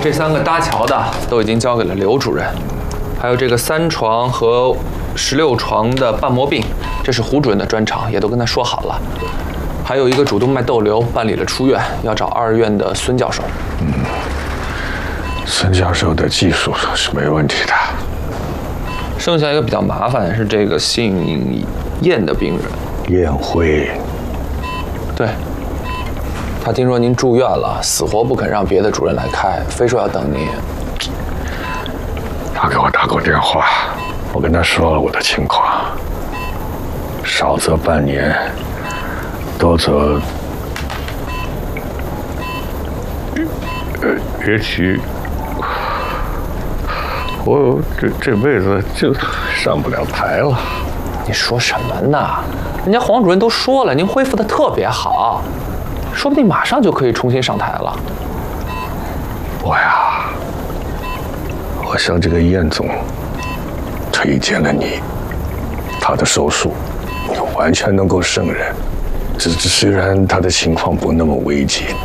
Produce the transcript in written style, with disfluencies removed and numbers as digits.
这3个搭桥的都已经交给了刘主任，还有这个3床和16床的瓣膜病，这是胡主任的专长，也都跟他说好了。还有一个主动脉窦瘤办理了出院，要找2院的孙教授。 孙教授的技术是没问题的。 剩下一个比较麻烦的是这个姓燕的病人， 燕辉。 对，他听说您住院了，死活不肯让别的主任来开，非说要等您。 他给我打过电话，我跟他说了我的情况，少则半年，多则也许我这辈子就上不了台了。 你说什么呢？人家黄主任都说了，您恢复的特别好，说不定马上就可以重新上台了。 我向这个燕总推荐了你，他的手术你完全能够胜任。虽然他的情况不那么危急，